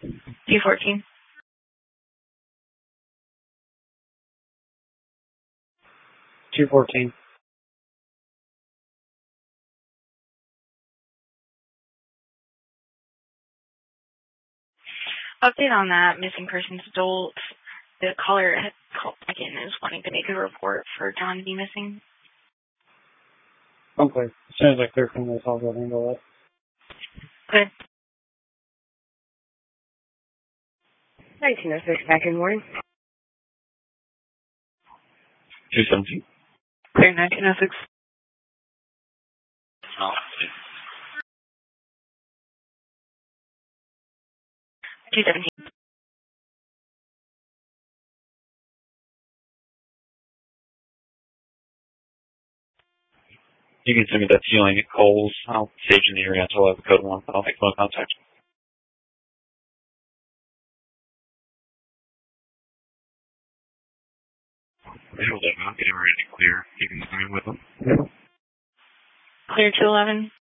214. Update on that missing person adult. The caller had called back in and is wanting to make a report for John to be missing. Okay. As soon as I clear from this, I'll go handle that. Good. 1906 back in the morning. 217. Clear 1906. Oh. 217. You can send me that feeling at Coles. I'll stage in the area until I have the code 1. I'll make phone contact. Visual 11, I'm getting ready to clear. You can send me with them. Clear 211.